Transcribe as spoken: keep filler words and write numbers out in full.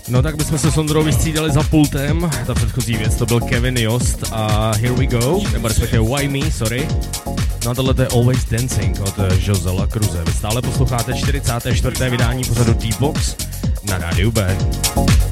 No tak bychom se s Ondrou vystřídali za pultem. Ta předchozí věc to byl Kevin Jost a Here We Go, nebo respektive Why Me, sorry. No a tohle je Always Dancing od Josela Cruze. Vy stále posloucháte čtyřicáté čtvrté vydání pořadu D-Box na rádiu B.